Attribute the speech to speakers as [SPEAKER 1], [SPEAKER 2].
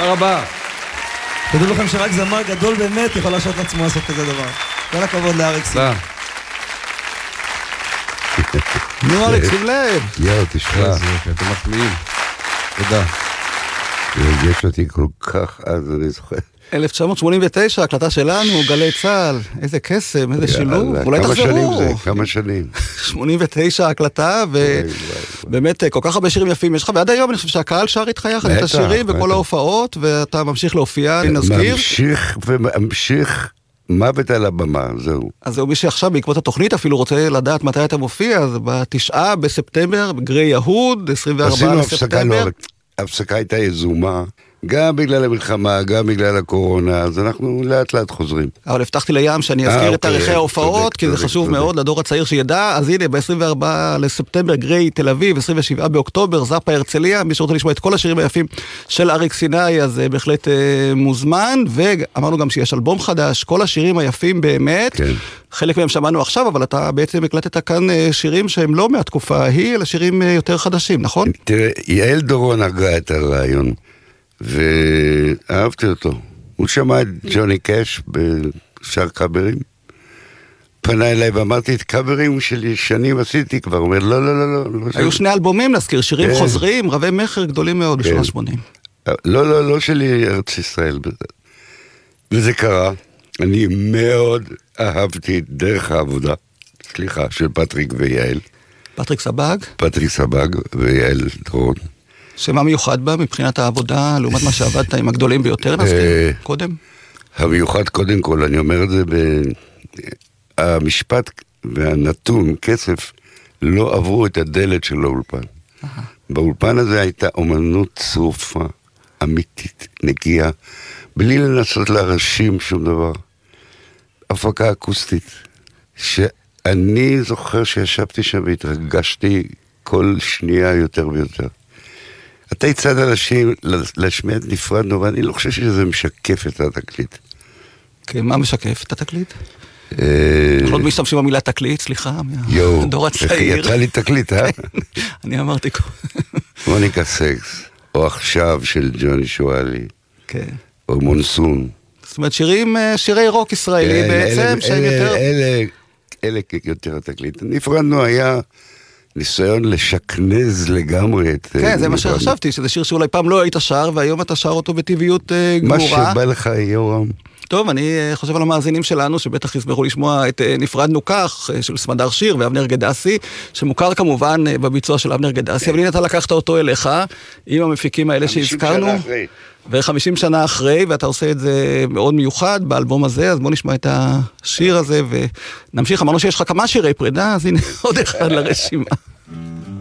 [SPEAKER 1] תודה רבה.
[SPEAKER 2] תדעו לכם שרק זמר גדול באמת יכול להרשות לעצמו לעשות כזה דבר. כל הכבוד לאריק סיני.
[SPEAKER 1] נו אריק, שים לב.
[SPEAKER 3] יאו, תשמע.
[SPEAKER 1] אתם מחמיאים. תודה.
[SPEAKER 3] יש אותי כל כך, אז אני זוכר.
[SPEAKER 1] 1989, הקלטה שלנו, גלי צהל, איזה קסם, איזה שילוב, אולי תחזרו.
[SPEAKER 3] כמה שנים זה? כמה שנים?
[SPEAKER 1] 89 הקלטה, ובאמת כל כך הרבה שירים יפים יש לך, ועד היום אני חושב שהקהל שר איתך יחד את השירים וכל ההופעות, ואתה ממשיך להופיע, נזכיר.
[SPEAKER 3] ממשיך וממשיך מוות על הבמה, זהו.
[SPEAKER 1] אז זהו, מי שעכשיו בעקבות התוכנית אפילו רוצה לדעת מתי אתה מופיע, אז ב9 בספטמבר, בגרי יהוד, 24 לספטמבר.
[SPEAKER 3] ההפסקה הייתה יזומה, גם בגלל המלחמה, גם בגלל הקורונה, אז אנחנו לאט לאט חוזרים.
[SPEAKER 1] אבל הבטחתי לים שאני אזכיר את תאריכי ההופעות, כי זה חשוב מאוד לדור הצעיר שידע, אז הנה, ב-24 לספטמבר, גרי תל אביב, 27 באוקטובר, זאפה הרצליה, מי שרוצה לשמוע את כל השירים היפים של אריק סיני, אז בהחלט מוזמן, ואמרנו גם שיש אלבום חדש, כל השירים היפים באמת, חלק מהם שמענו עכשיו, אבל אתה בעצם הקלטת כאן שירים שהם לא מהתקופה ההיא, אלא שירים יותר חדשים, נכון?
[SPEAKER 3] תראה, יעל דורון הגה את הרעיון, ואהבתי אותו. הוא שמע את ג'וני קאש בשאר קאברים, פנה אליי ואמרתי את קאברים שלי שנים עשיתי כבר, הוא אומר לא.
[SPEAKER 1] היו שני אלבומים נזכיר, שירים חוזרים, רבי מחר גדולים מאוד בשנה ה-80.
[SPEAKER 3] לא שלי ארץ ישראל. וזה קרה, אני מאוד אהבתי את דרך העבודה, סליחה, של פטריק ויעל.
[SPEAKER 1] פטריק סבג?
[SPEAKER 3] פטריק סבג ויעל דורון.
[SPEAKER 1] שמה מיוחד בה מבחינת העבודה, לעומת מה שעבדת עם הגדולים ביותר, נזכיר, קודם?
[SPEAKER 3] המיוחד קודם כל, אני אומר את זה, המשפט והנתון, כסף, לא עברו את הדלת של האולפן. באולפן הזה הייתה אומנות צרופה, אמיתית, נקייה, בלי לנסות להרשים שום דבר. הפקה אקוסטית, שאני זוכר שישבתי שם והתרגשתי כל שנייה יותר ויותר. אתה הצעת אנשים להשמיע את נפרדנו, ואני לא חושב שזה משקף את התקליט.
[SPEAKER 1] כן, מה משקף את התקליט? אנחנו עוד משתמשים במילה תקליט, סליחה, מהדור הצעיר.
[SPEAKER 3] יצא לי תקליט,
[SPEAKER 1] אני אמרתי
[SPEAKER 3] מוניקה סקס, או עכשיו של ג'וני שואלי,
[SPEAKER 1] כן.
[SPEAKER 3] או מונסון.
[SPEAKER 1] זאת אומרת, שירי רוק ישראלי בעצם, שהם יותר...
[SPEAKER 3] אלה יותר התקליט. נפרדנו היה... ניסיון לשכנז לגמרי את...
[SPEAKER 1] כן, זה מה שחשבתי, שזה שיר שאולי פעם לא היית שר, והיום אתה שר אותו בטבעיות גמורה.
[SPEAKER 3] מה שבא לך, יורם.
[SPEAKER 1] טוב, אני חושב על המאזינים שלנו, שבטח יסברו לשמוע את נפרדנו כך, של סמדר שיר ואבנר גדסי, שמוכר כמובן בביצוע של אבנר גדסי, אבל הנה אתה לקחת אותו אליך, עם המפיקים האלה שהזכרנו. 50 שנה אחרי. ו50 שנה אחרי, ואתה עושה את זה מאוד מיוחד באלבום הזה, אז בוא נשמע את השיר הזה, ונמשיך. אמרנו שיש לך כמה שירי פרידה, אז הנה עוד אחד לרשימה.